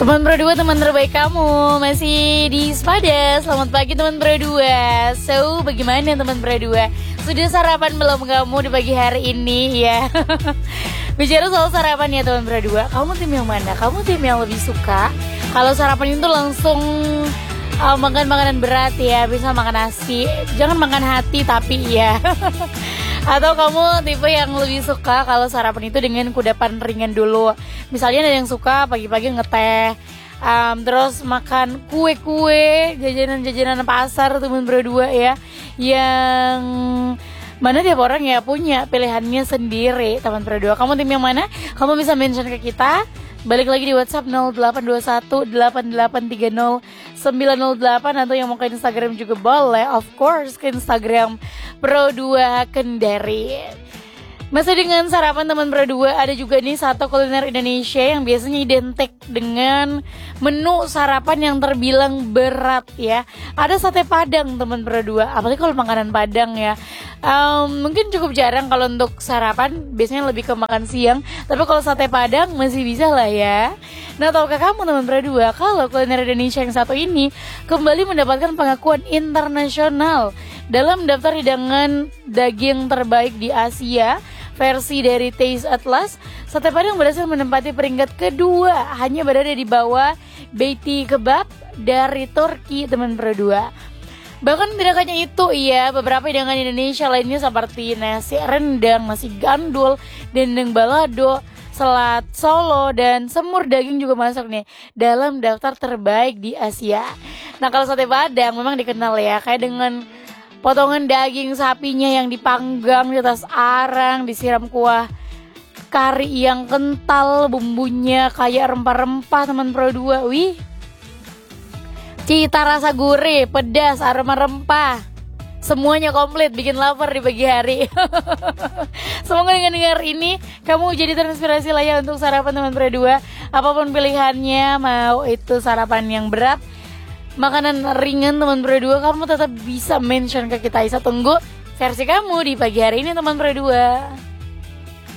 Teman berdua, teman terbaik kamu masih di Spada. Selamat pagi teman berdua. So, bagaimana teman berdua? Sudah sarapan belum kamu di pagi hari ini ya? Bicara soal sarapan ya teman berdua, kamu tim yang mana? Kamu tim yang lebih suka kalau sarapan itu langsung makan makanan berat ya, bisa makan nasi, jangan makan hati tapi ya. Atau kamu tipe yang lebih suka kalau sarapan itu dengan kudapan ringan dulu. Misalnya ada yang suka pagi-pagi ngeteh, terus makan kue-kue, jajanan-jajanan pasar teman berdua ya. Yang mana tiap orang ya punya pilihannya sendiri teman berdua. Kamu tim yang mana? Kamu bisa mention ke kita. Balik lagi di WhatsApp 08218830908 atau yang mau ke Instagram juga boleh. Of course ke Instagram Pro2 Kendari. Masih dengan sarapan teman berdua, ada juga nih satu kuliner Indonesia yang biasanya identik dengan menu sarapan yang terbilang berat ya. Ada sate Padang teman berdua, apalagi kalau makanan Padang ya. Mungkin cukup jarang kalau untuk sarapan, biasanya lebih ke makan siang. Tapi kalau sate Padang masih bisa lah ya. Nah, tahukah kamu teman berdua kalau kuliner Indonesia yang satu ini kembali mendapatkan pengakuan internasional dalam daftar hidangan daging terbaik di Asia versi dari Taste Atlas. Sate Padang berhasil menempati peringkat kedua, hanya berada di bawah Beiti Kebab dari Turki teman berdua. Bahkan tidak hanya itu ya, beberapa hidangan Indonesia lainnya seperti nasi rendang, nasi gandul, dendeng balado, selat Solo, dan semur daging juga masuk nih dalam daftar terbaik di Asia. Nah, kalau sate Padang memang dikenal ya kayak dengan potongan daging sapinya yang dipanggang di atas arang, disiram kuah kari yang kental, bumbunya kayak rempah-rempah teman berdua. Wih, cita rasa gurih, pedas, aroma rempah, semuanya komplit, bikin lapar di pagi hari. Semoga dengan dengar ini kamu jadi terinspirasi lah ya untuk sarapan teman berdua. Apapun pilihannya, mau itu sarapan yang berat, makanan ringan teman berdua, kamu tetap bisa mention ke kita. Isa tunggu versi kamu di pagi hari ini teman berdua.